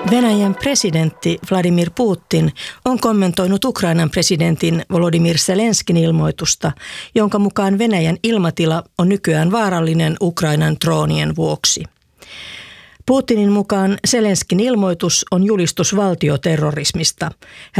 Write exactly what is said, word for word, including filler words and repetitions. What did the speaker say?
Venäjän presidentti Vladimir Putin on kommentoinut Ukrainan presidentin Volodymyr Zelenskin ilmoitusta, jonka mukaan Venäjän ilmatila on nykyään vaarallinen Ukrainan droonien vuoksi. Putinin mukaan Zelenskin ilmoitus on julistus valtioterrorismista.